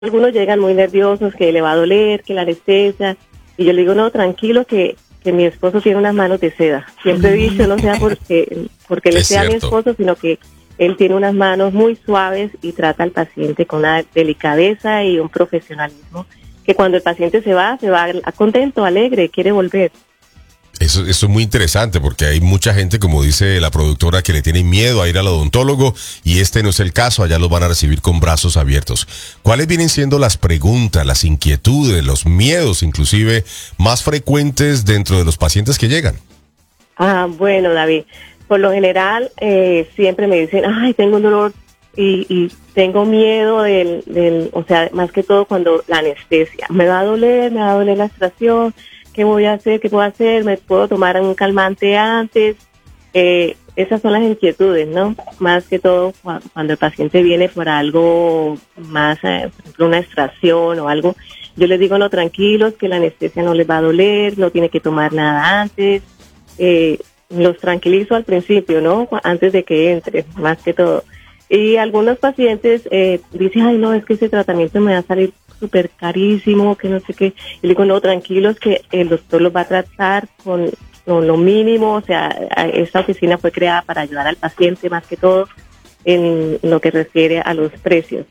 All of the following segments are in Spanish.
Algunos llegan muy nerviosos, que le va a doler, que la anestesia, y yo le digo, no, tranquilo, que mi esposo tiene unas manos de seda. Siempre he dicho, no sea porque le sea a mi esposo, sino que él tiene unas manos muy suaves y trata al paciente con una delicadeza y un profesionalismo, que cuando el paciente se va contento, alegre, quiere volver. Eso es muy interesante porque hay mucha gente, como dice la productora, que le tiene miedo a ir al odontólogo y este no es el caso, allá los van a recibir con brazos abiertos. ¿Cuáles vienen siendo las preguntas, las inquietudes, los miedos inclusive más frecuentes dentro de los pacientes que llegan? Bueno, David, por lo general siempre me dicen, ay, tengo un dolor y tengo miedo o sea, más que todo cuando la anestesia, me va a doler la extracción. ¿Qué voy a hacer? ¿Qué puedo hacer? ¿Me puedo tomar un calmante antes? Esas son las inquietudes, ¿no? Más que todo cuando el paciente viene por algo más, por ejemplo, una extracción o algo, yo les digo, no, tranquilos, que la anestesia no les va a doler, no tiene que tomar nada antes. Los tranquilizo al principio, ¿no? Antes de que entre, más que todo. Y algunos pacientes dicen, ay, no, es que ese tratamiento me va a salir súper carísimo, que no sé qué. Y le digo, no, tranquilos, que el doctor los va a tratar con lo mínimo. O sea, esta oficina fue creada para ayudar al paciente, más que todo, en lo que refiere a los precios.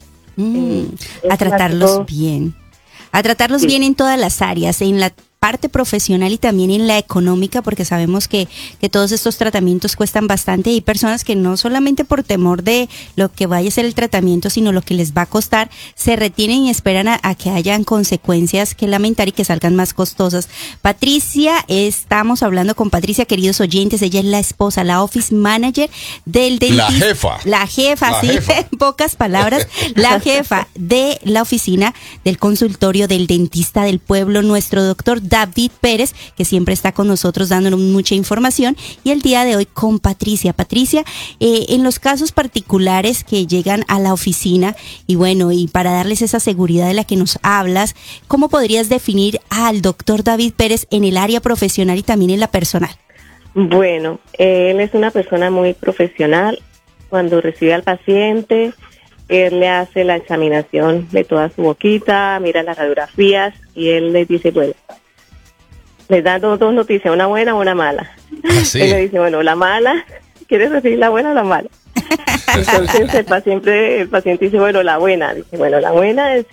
A tratarlos bien. A tratarlos bien en todas las áreas, en la parte profesional y también en la económica, porque sabemos que todos estos tratamientos cuestan bastante y hay personas que no solamente por temor de lo que vaya a ser el tratamiento, sino lo que les va a costar, se retienen y esperan a que hayan consecuencias que lamentar y que salgan más costosas. Patricia, estamos hablando con Patricia, queridos oyentes, ella es la esposa, la office manager del dentista. La jefa, en pocas palabras, la jefa de la oficina del consultorio del dentista del pueblo, nuestro doctor David Pérez, que siempre está con nosotros dándonos mucha información, y el día de hoy con Patricia. Patricia, en los casos particulares que llegan a la oficina, y bueno, y para darles esa seguridad de la que nos hablas, ¿cómo podrías definir al doctor David Pérez en el área profesional y también en la personal? Bueno, él es una persona muy profesional. Cuando recibe al paciente, él le hace la examinación de toda su boquita, mira las radiografías y él le dice, bueno, les da dos noticias, una buena o una mala. ¿Sí? Él le dice, bueno, la mala, ¿quieres recibir la buena o la mala? Entonces el paciente dice, bueno, la buena. Dice, bueno, la buena es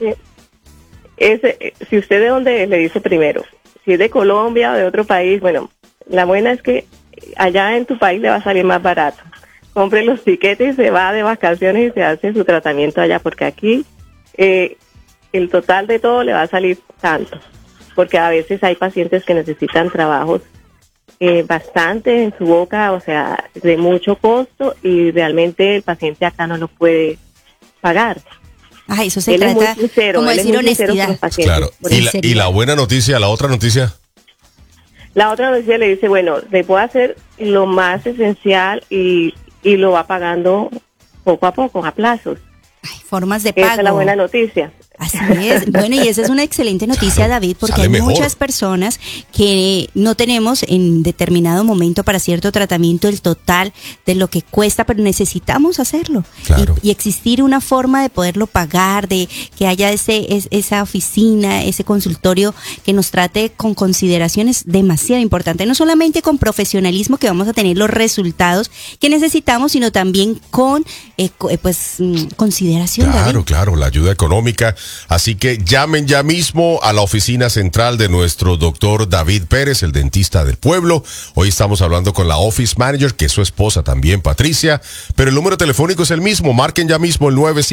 si usted de dónde es, le dice primero. Si es de Colombia o de otro país, bueno, la buena es que allá en tu país le va a salir más barato. Compre los tiquetes y se va de vacaciones y se hace su tratamiento allá, porque aquí el total de todo le va a salir tanto. Porque a veces hay pacientes que necesitan trabajos bastante en su boca, o sea, de mucho costo, y realmente el paciente acá no lo puede pagar. Eso se trata, como decir, honestidad. Claro. ¿Y la buena noticia, la otra noticia? La otra noticia le dice, bueno, le puedo hacer lo más esencial y lo va pagando poco a poco, a plazos. Formas de pago. Esa es la buena noticia. Así es. Bueno, y esa es una excelente noticia, claro, David, porque hay muchas personas que no tenemos en determinado momento para cierto tratamiento el total de lo que cuesta, pero necesitamos hacerlo. Claro. Y existir una forma de poderlo pagar, de que haya esa oficina, ese consultorio que nos trate con consideración es demasiado importante. No solamente con profesionalismo que vamos a tener los resultados que necesitamos, sino también con consideración. Claro, David. Claro, la ayuda económica. Así que llamen ya mismo a la oficina central de nuestro doctor David Pérez, el dentista del pueblo. Hoy estamos hablando con la office manager, que es su esposa también, Patricia. Pero el número telefónico es el mismo. Marquen ya mismo el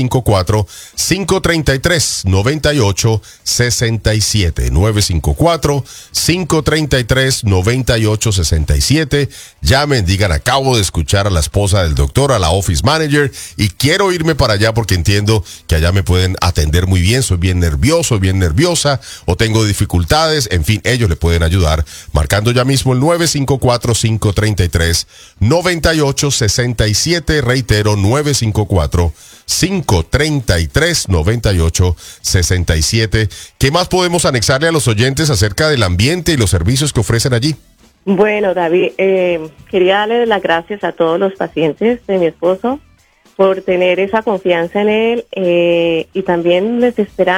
954-533-9867. 954-533-9867. Llamen, digan, acabo de escuchar a la esposa del doctor, a la office manager, y quiero irme para allá porque entiendo que allá me pueden atender muy bien, soy bien nervioso, bien nerviosa, o tengo dificultades. En fin, ellos le pueden ayudar marcando ya mismo el 954-533-9867. Reitero, 954-533-9867. ¿Qué más podemos anexarle a los oyentes acerca del ambiente y los servicios que ofrecen allí? Bueno, David, quería darle las gracias a todos los pacientes de mi esposo por tener esa confianza en él, y también les esperamos